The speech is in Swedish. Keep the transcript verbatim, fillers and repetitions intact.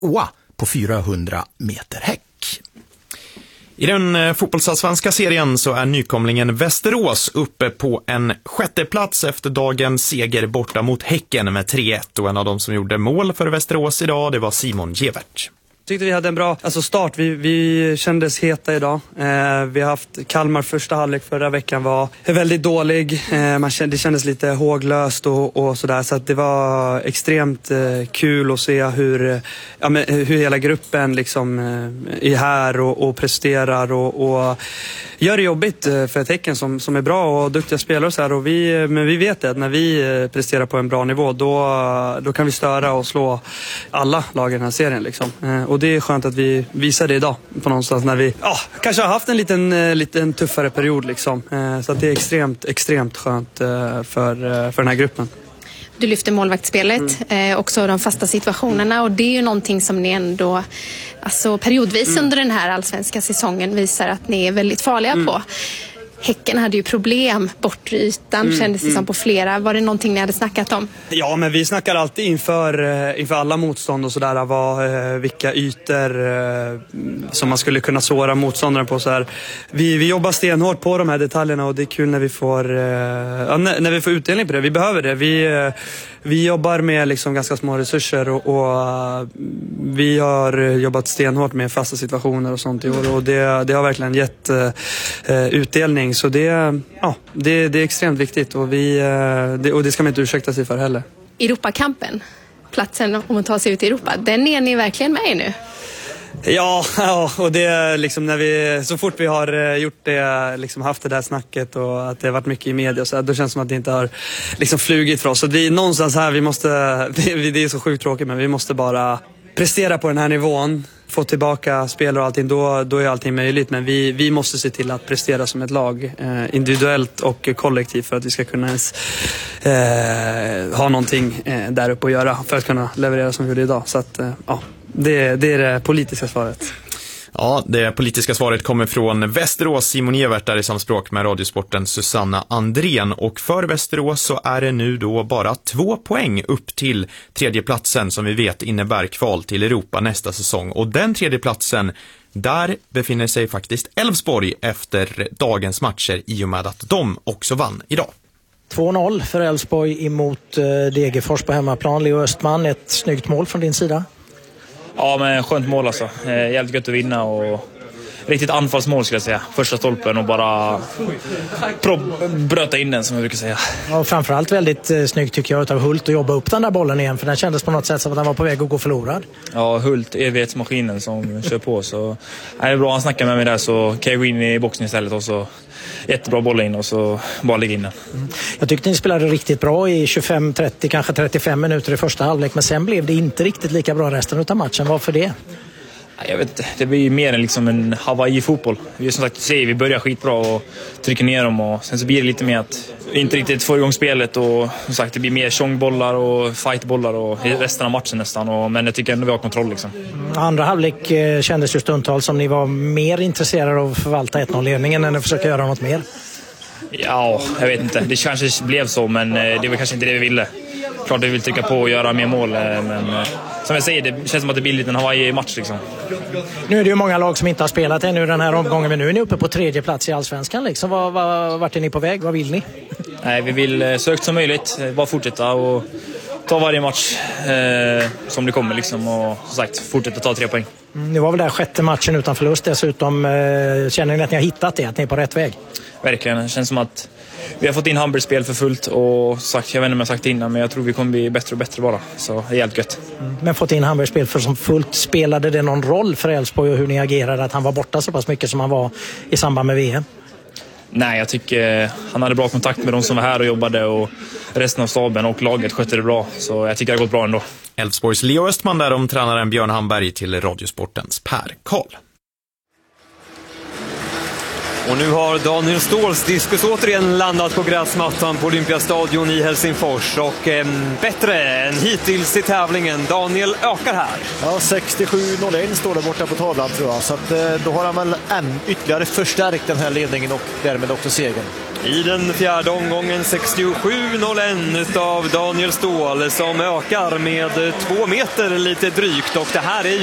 tvåa på fyrahundra meter häck. I den fotbollsallsvenska serien så är nykomlingen Västerås uppe på en sjätte plats efter dagens seger borta mot Häcken med tre ett, och en av dem som gjorde mål för Västerås idag, det var Simon Gevert. Tyckte vi hade en bra alltså start. Vi, vi kändes heta idag. Eh, vi har haft Kalmar första halvlek förra veckan var väldigt dålig. Eh, man kände, det kändes lite håglöst och, och sådär. Så att det var extremt eh, kul att se hur, ja, men, hur hela gruppen liksom, eh, är här och, och presterar och, och gör det jobbigt för ett Häcken som, som är bra och duktiga spelare. Så här. Och vi, men vi vet att när vi presterar på en bra nivå då, då kan vi störa och slå alla lag i den här serien. Liksom. Eh, och det är skönt att vi visar det idag på någonstans när vi ja, kanske har haft en liten, liten tuffare period liksom. Så att det är extremt, extremt skönt för, för den här gruppen. Du lyfter målvaktsspelet, mm. eh, också de fasta situationerna, och det är ju någonting som ni ändå alltså, periodvis mm. under den här allsvenska säsongen visar att ni är väldigt farliga mm. på. Häcken hade ju problem bortre ytan, mm, kändes det mm. som på flera. Var det någonting ni hade snackat om? Ja, men vi snackar alltid inför, inför alla motstånd och sådär. Vad, vilka ytor som man skulle kunna såra motståndaren på. Så här. Vi, vi jobbar stenhårt på de här detaljerna och det är kul när vi får, ja, när, när vi får utdelning på det. Vi behöver det. Vi, vi jobbar med liksom ganska små resurser och, och vi har jobbat stenhårt med fasta situationer och sånt i år. Och det, det har verkligen gett uh, utdelning. Så det, ja, det, det är extremt viktigt och, vi, det, och det ska man inte ursäkta sig för heller. Europakampen, platsen om man tar sig ut i Europa, den är ni verkligen med i nu? Ja, ja, och det är liksom när vi, så fort vi har gjort det, liksom haft det där snacket och att det har varit mycket i media, så då känns det som att det inte har liksom flugit för oss. Så vi någonstans här, vi måste, det är så sjukt tråkigt, men vi måste bara prestera på den här nivån, få tillbaka spelare och allting, då, då är allting möjligt. Men vi, vi måste se till att prestera som ett lag, eh, individuellt och kollektivt, för att vi ska kunna ens eh, ha någonting eh, där uppe att göra för att kunna leverera som vi gjorde idag. Så att, eh, ja, det, det är det politiska svaret. Ja, det politiska svaret kommer från Västerås. Simon Gevert där i samspråk med Radiosporten Susanna Andrén. Och för Västerås så är det nu då bara två poäng upp till tredje platsen som vi vet innebär kval till Europa nästa säsong. Och den tredje platsen, där befinner sig faktiskt Elfsborg efter dagens matcher i och med att de också vann idag. två noll för Elfsborg emot Degerfors på hemmaplan. Leo Östman, ett snyggt mål från din sida. Ja, men skönt mål alltså. Eh, jävligt gött att vinna och riktigt anfallsmål skulle jag säga. Första stolpen och bara pro- bröta in den som jag brukar säga. Ja, framförallt väldigt eh, snyggt tycker jag utav Hult att jobba upp den där bollen igen, för den kändes på något sätt som att den var på väg att gå förlorad. Ja, Hult, evighetsmaskinen som kör på, så är det bra han snackar med mig där, så kan jag gå in i boxen istället och så jättebra boll in och så bara lägga in den. Mm. Jag tyckte ni spelade riktigt bra i tjugofem trettio, kanske trettiofem minuter i första halvlek, men sen blev det inte riktigt lika bra resten av matchen. Varför det? Jag vet inte, det blir mer än liksom en Hawaii-fotboll. Vi som sagt säger, vi börjar skitbra och trycker ner dem, och sen så blir det lite mer att inte riktigt få igång spelet, och som sagt det blir mer tjongbollar och fightbollar och resten av matchen nästan, och, men jag tycker ändå vi har kontroll liksom. Andra halvlek eh, kändes ju stundtals som ni var mer intresserade av att förvalta ett noll-ledningen än att försöka göra något mer. Ja, jag vet inte. Det kanske blev så, men det var kanske inte det vi ville. Klart vi vill trycka på och göra mer mål, men som jag säger, det känns som att det blir lite en Hawaii-match liksom. Nu är det ju många lag som inte har spelat ännu den här omgången, men nu är ni uppe på tredje plats i Allsvenskan liksom. Var, var, vart är ni på väg? Vad vill ni? Nej, vi vill så högt som möjligt, bara fortsätta och ta varje match eh, som det kommer liksom, och som sagt fortsätta ta tre poäng. Mm, det var väl där sjätte matchen utan förlust dessutom. Eh, känner ni att ni har hittat det, att ni är på rätt väg? Verkligen, det känns som att vi har fått in Hamburg-spel för fullt, och sagt, jag vet inte om jag har sagt det innan, men jag tror vi kommer bli bättre och bättre bara, så det är helt gött. Mm. Men fått in Hamburg-spel för som fullt, spelade det någon roll för Elfsborg och hur ni agerade, att han var borta så pass mycket som han var i samband med V M? Nej, jag tycker han hade bra kontakt med de som var här och jobbade, och resten av staben och laget skötte det bra, så jag tycker det har gått bra ändå. Elfsborgs Leo Östman där om tränaren Björn Hamberg till Radiosportens Per Karl. Och nu har Daniel Ståhls diskus återigen landat på gräsmattan på Olympiastadion i Helsingfors. Och eh, bättre än hittills i tävlingen. Daniel ökar här. Ja, sextiosju noll ett står det borta på tavlan tror jag. Så att, eh, då har han väl än ytterligare förstärkt den här ledningen och därmed också segern. i den fjärde omgången. Sextiosju noll ett av Daniel Ståhl som ökar med två meter lite drygt, och det här är